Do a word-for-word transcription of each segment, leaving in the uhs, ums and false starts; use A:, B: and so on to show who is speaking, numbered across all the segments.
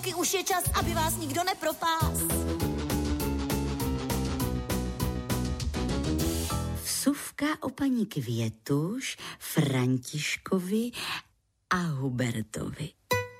A: Taky už je čas, aby vás nikdo nepropás.
B: Vsuvka o paní Květuš, Františkovi a Hubertovi.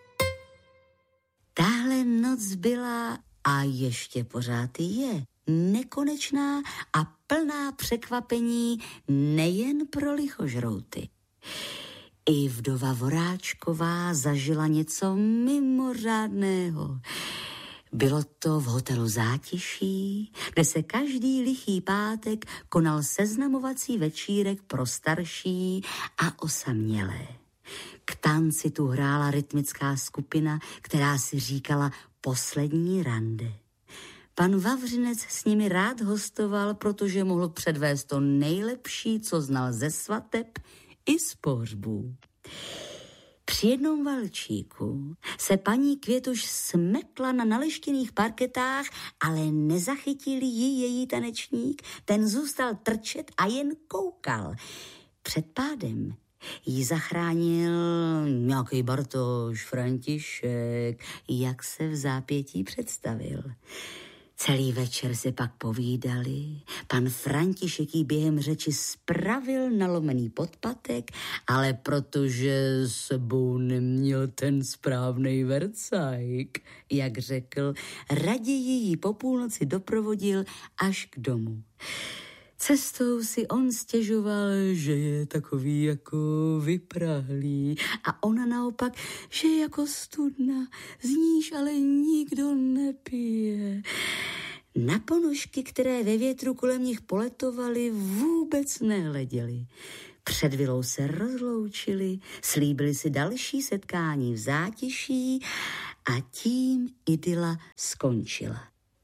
B: Tahle noc byla a ještě pořád je nekonečná a plná překvapení nejen pro lichožrouty. I vdova Voráčková zažila něco mimořádného. Bylo to v hotelu Zátiší, kde se každý lichý pátek konal seznamovací večírek pro starší a osamělé. K tanci tu hrála rytmická skupina, která si říkala Poslední rande. Pan Vavřinec s nimi rád hostoval, protože mohl předvést to nejlepší, co znal ze svateb i z pohřbů. Při jednom valčíku se paní Květuš smekla na naleštěných parketách, ale nezachytil ji její tanečník, ten zůstal trčet a jen koukal. Před pádem jí zachránil nějaký Bartoš, František, jak se v zápětí představil. Celý večer si pak povídali, pan František jí během řeči spravil nalomený podpatek, ale protože sebou neměl ten správnej vercajk, jak řekl, raději jí po půlnoci doprovodil až k domu. Cestou si on stěžoval, že je takový jako vyprahlý a ona naopak, že je jako studna, z níž ale nikdo nepije. Na ponožky, které ve větru kolem nich poletovaly, vůbec nehleděli. Před vilou se rozloučili, slíbili si další setkání v Zátiší a tím idyla skončila.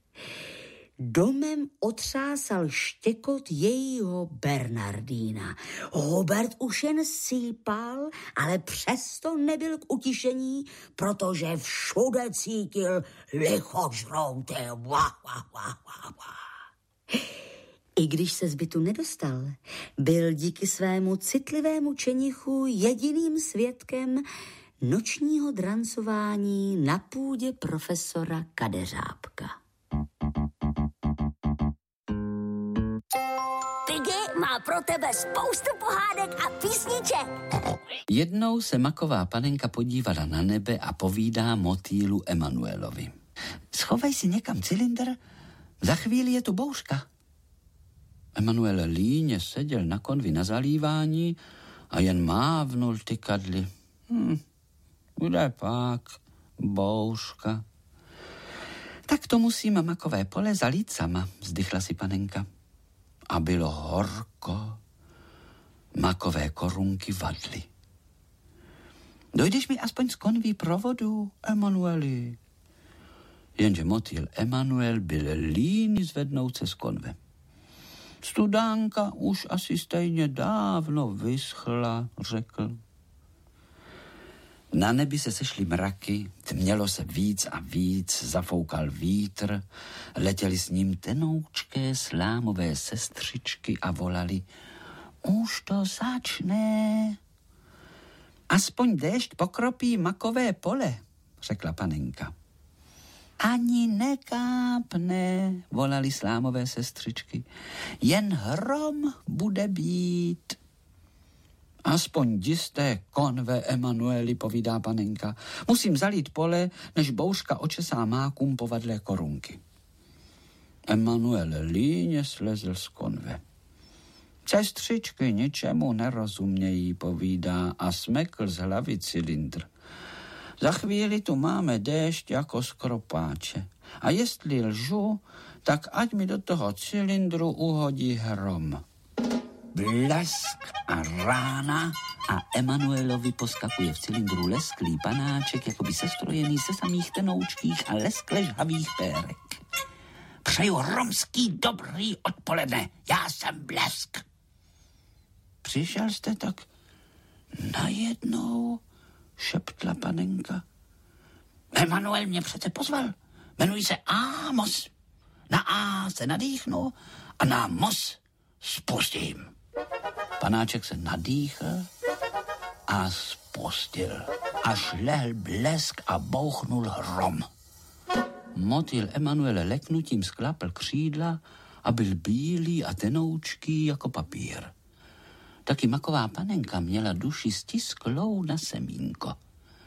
B: Domem otřásal štěkot jejího Bernardína. Hubert už jen sípal, ale přesto nebyl k utišení, protože všude cítil lichožrouty. Wah, wah, wah, wah, wah. I když se z bytu nedostal, byl díky svému citlivému čenichu jediným svědkem nočního drancování na půdě profesora Kadeřábka.
A: Piggy má pro tebe spoustu pohádek a písniček.
C: Jednou se maková panenka podívala na nebe a povídá motýlu Emanuelovi. Schovej si někam cylindr, za chvíli je tu bouřka. Emanuel líně seděl na konvi na zalívání a jen mávnul tykadly. Hm, kde pak bouřka? Tak to musím makové pole zalít sama, vzdychla si panenka. A bylo horko. Makové korunky vadly. Dojdeš mi aspoň z konví provodu, Emanueli? Jenže motýl Emanuel byl líný zvednout se z konve. Studánka už asi stejně dávno vyschla, řekl. Na nebi se sešly mraky, tmělo se víc a víc, zafoukal vítr, letěly s ním tenoučké slámové sestřičky a volali: Už to začne. Aspoň déšť pokropí makové pole, řekla panenka. Ani nekápne, volali slámové sestřičky, jen hrom bude být. Aspoň jisté konve, Emanueli, povídá panenka. Musím zalít pole, než bouřka očesá mákům povadlé korunky. Emanuel líně slezl z konve. Sestřičky ničemu nerozumějí, povídá a smekl z hlavy cylindr. Za chvíli tu máme déšť jako z kropáče. A jestli lžu, tak ať mi do toho cylindru uhodí hrom. Blesk a rána a Emanuelovi poskakuje v cylindru lesklý panáček, jakoby sestrojený ze samých tenoučkých a leskle žhavých pérek. Přeju romský dobrý odpoledne, já jsem Blesk. Přišel jste tak najednou, šeptla panenka. Emanuel mě přece pozval, jmenuji se Amos. Na A se nadýchnu a na Mos spustím. Panáček se nadýchl a z rozpustil, až lehl blesk a bouchnul hrom. Motýl Emanuele leknutím sklapl křídla a byl bílý a tenoučký jako papír. Taky maková panenka měla duši stisklou na semínko.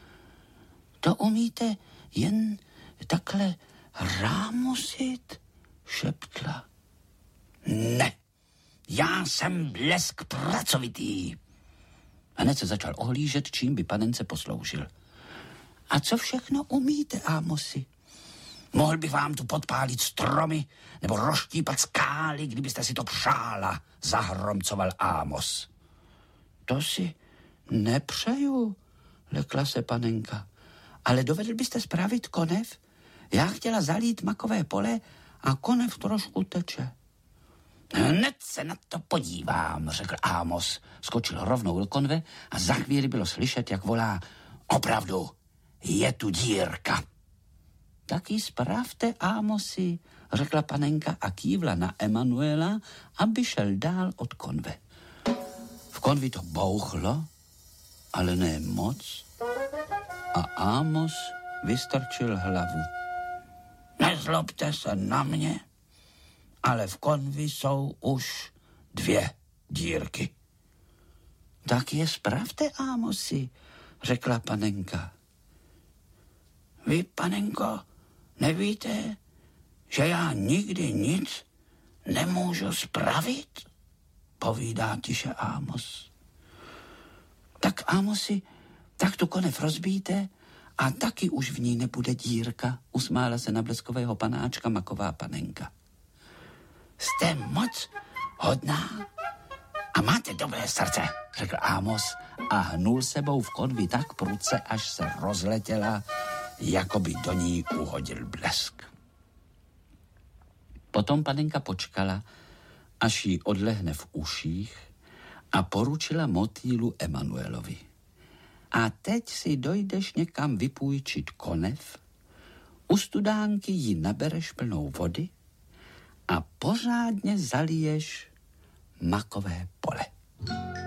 C: To umíte jen takhle rámusit, šeptla. Ne, já jsem blesk pracovitý. Hned se začal ohlížet, čím by panence posloužil. A co všechno umíte, Ámosi? Mohl bych vám tu podpálit stromy nebo rozštípat skály, kdybyste si to přála, zahromcoval Ámos. To si nepřeju, lekla se panenka. Ale dovedl byste spravit konev? Já chtěla zalít makové pole a konev trošku teče. Hned se na to podívám, řekl Ámos. Skočil rovnou do konve a za chvíli bylo slyšet, jak volá: opravdu, je tu dírka. Taky spravte, Ámosi, řekla panenka a kývla na Emanuela, aby šel dál od konve. V konvi to bouchlo, ale ne moc, a Ámos vystrčil hlavu. Nezlobte se na mě, ale v konvi jsou už dvě dírky. Tak je spravte, Ámosi, řekla panenka. Vy, panenko, nevíte, že já nikdy nic nemůžu spravit? Povídá tiše Ámos. Tak, Ámosi, tak tu konev rozbíjte a taky už v ní nebude dírka, usmála se na bleskového panáčka maková panenka. Jste moc hodná a máte dobré srdce, řekl Ámos a hnul sebou v konvi tak prudce, až se rozletěla, jako by do ní uhodil blesk. Potom panenka počkala, až jí odlehne v uších, a poručila motýlu Emanuelovi. A teď si dojdeš někam vypůjčit konev, u studánky ji nabereš plnou vody a pořádně zaliješ makové pole.